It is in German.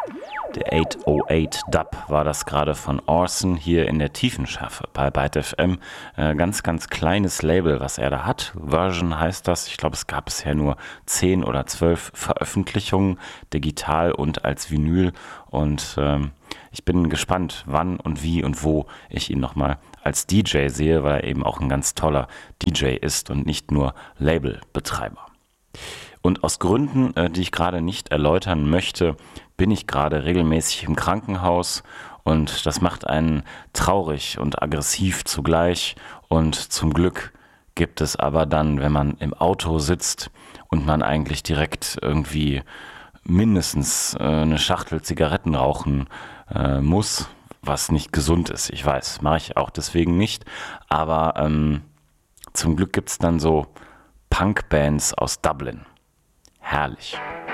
Der 808 Dub war das gerade von Orson hier in der Tiefenschärfe bei Byte FM. Ganz, ganz kleines Label, was er da hat. Version heißt das. Ich glaube, es gab bisher nur 10 oder 12 Veröffentlichungen, digital und als Vinyl. Und ich bin gespannt, wann und wie und wo ich ihn nochmal als DJ sehe, weil er eben auch ein ganz toller DJ ist und nicht nur Labelbetreiber. Und aus Gründen, die ich gerade nicht erläutern möchte, bin ich gerade regelmäßig im Krankenhaus und das macht einen traurig und aggressiv zugleich. Und zum Glück gibt es aber dann, wenn man im Auto sitzt und man eigentlich direkt irgendwie mindestens eine Schachtel Zigaretten rauchen muss, was nicht gesund ist. Ich weiß, mache ich auch deswegen nicht. Aber zum Glück gibt es dann so Punkbands aus Dublin. Herrlich.